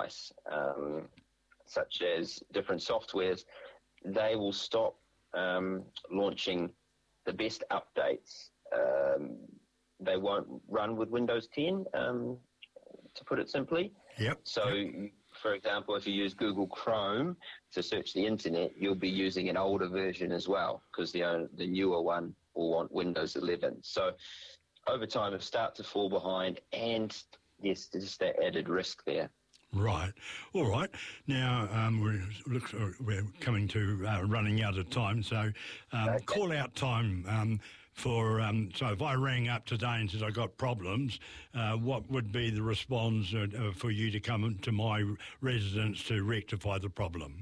device, such as different softwares, they will stop launching the best updates. They won't run with Windows 10, to put it simply. Yep. So, for example, if you use Google Chrome to search the internet, you'll be using an older version as well, because the newer one will want Windows 11. So over time, it'll start to fall behind, and yes, there's just that added risk there. Right. All right. Now, we're coming to running out of time, so Okay. call out time for, so if I rang up today and said I got problems, what would be the response for you to come to my residence to rectify the problem?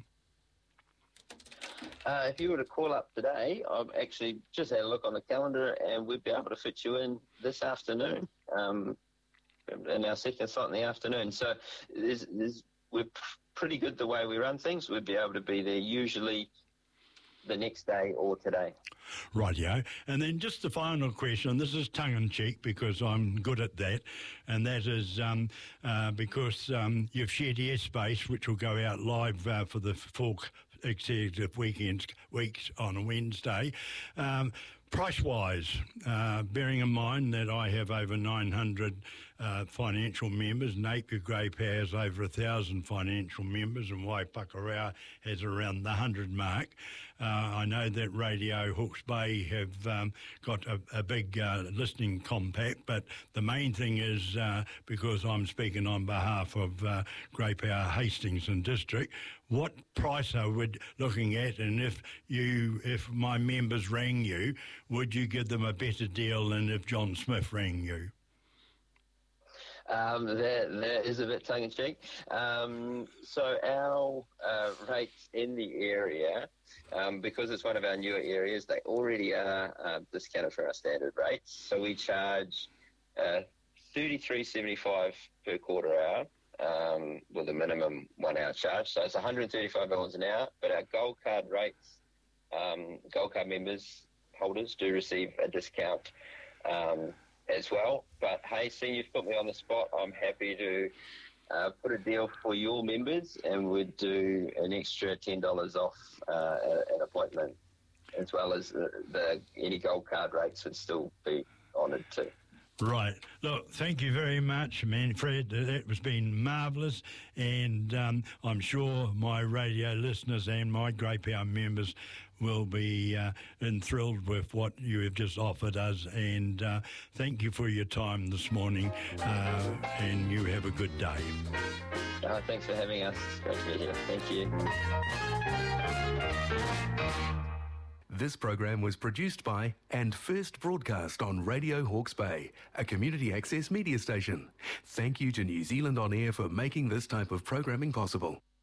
If you were to call up today, I've actually just had a look on the calendar, and we'd be able to fit you in this afternoon. In our second slot in the afternoon. So we're pretty good the way we run things. We'd be able to be there usually the next day or today. Rightio. And then just the final question, this is tongue-in-cheek because I'm good at that, and that is because you've shared airspace, which will go out live for the Fork Executive weeks on a Wednesday. Price-wise, bearing in mind that I have over 900 financial members, Napier Grey Power has over 1,000 financial members, and Waipakarau has around the 100 mark. I know that Radio Hawke's Bay have got a big listening compact, but the main thing is, because I'm speaking on behalf of Grey Power Hastings and District, what price are we looking at, and if my members rang you, would you give them a better deal than if John Smith rang you? That is a bit tongue-in-cheek. So our rates in the area, because it's one of our newer areas, they already are discounted for our standard rates. So we charge $33.75 per quarter hour, with a minimum 1 hour charge. So it's $135 an hour, but our Gold Card rates, Gold Card holders do receive a discount as well. But hey, seeing you've put me on the spot, I'm happy to put a deal for your members, and we'd do an extra $10 off an appointment, as well as any Gold Card rates would still be honoured too. Right. Look, thank you very much, Manfred. That has been marvellous, and I'm sure my radio listeners and my Grey Power members will be enthralled with what you have just offered us, and thank you for your time this morning, and you have a good day. Thanks for having us. It's great to be here. Thank you. This program was produced by and first broadcast on Radio Hawke's Bay, a community access media station. Thank you to New Zealand On Air for making this type of programming possible.